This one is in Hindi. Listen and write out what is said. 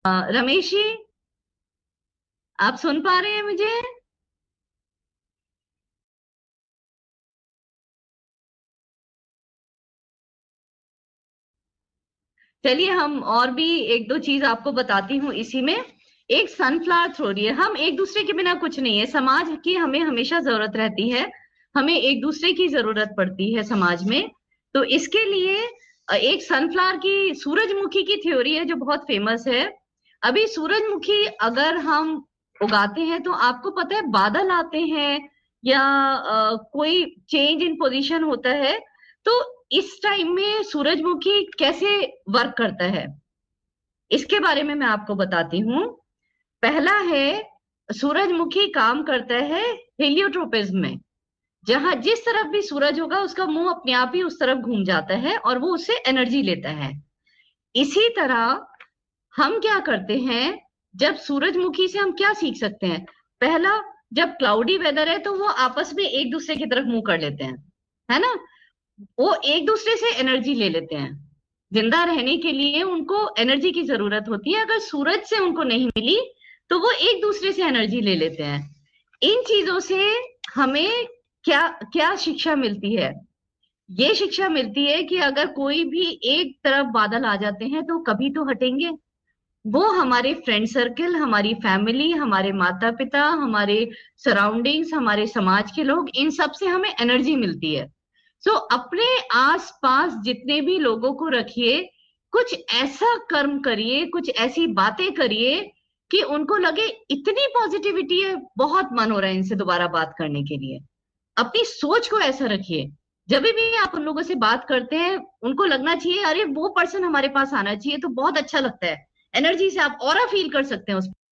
रमेश जी, आप सुन पा रहे हैं मुझे? चलिए, हम और भी एक दो चीज आपको बताती हूँ इसी में। एक सनफ्लावर थ्योरी है। हम एक दूसरे के बिना कुछ नहीं है। समाज की हमें हमेशा जरूरत रहती है। हमें एक दूसरे की जरूरत पड़ती है समाज में। तो इसके लिए एक सनफ्लावर की, सूरजमुखी की थ्योरी है जो बहुत फेमस है। अभी सूरजमुखी अगर हम उगाते हैं तो आपको पता है बादल आते हैं या कोई चेंज इन पोजीशन होता है। तो इस टाइम में सूरजमुखी कैसे वर्क करता है, इसके बारे में मैं आपको बताती हूँ। पहला है, सूरजमुखी काम करता है हेलियोट्रोपिज्म में। जहां जिस तरफ भी सूरज होगा उसका मुंह अपने आप ही उस तरफ घूम जाता है और वो उससे एनर्जी लेता है। इसी तरह हम क्या करते हैं, जब सूरजमुखी से हम क्या सीख सकते हैं? पहला, जब क्लाउडी वेदर है तो वो आपस में एक दूसरे की तरफ मुंह कर लेते हैं, है ना। वो एक दूसरे से एनर्जी ले लेते हैं। जिंदा रहने के लिए उनको एनर्जी की जरूरत होती है। अगर सूरज से उनको नहीं मिली तो वो एक दूसरे से एनर्जी ले लेते हैं। इन चीजों से हमें क्या क्या शिक्षा मिलती है? ये शिक्षा मिलती है कि अगर कोई भी एक तरफ बादल आ जाते हैं तो कभी तो हटेंगे। वो हमारे फ्रेंड सर्कल, हमारी फैमिली, हमारे माता पिता, हमारे सराउंडिंग्स, हमारे समाज के लोग, इन सब से हमें एनर्जी मिलती है। सो अपने आसपास जितने भी लोगों को रखिए, कुछ ऐसा कर्म करिए, कुछ ऐसी बातें करिए कि उनको लगे इतनी पॉजिटिविटी है, बहुत मन हो रहा है इनसे दोबारा बात करने के लिए। अपनी सोच को ऐसा रखिए, जब भी आप उन लोगों से बात करते हैं उनको लगना चाहिए अरे वो पर्सन हमारे पास आना चाहिए, तो बहुत अच्छा लगता है। एनर्जी से आप ऑरा फील कर सकते हैं उस